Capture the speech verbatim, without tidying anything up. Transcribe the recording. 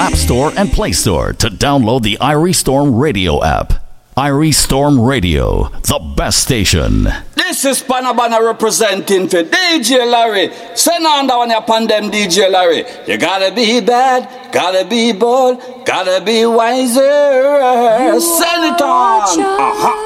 App Store and Play Store to download the Irie Storm Radio app. Irie Storm Radio, the best station. This is Panabana representing for D J Larry. Send on that one upon them, D J Larry. You gotta be bad, gotta be bold, gotta be wiser. Send it on. Aha.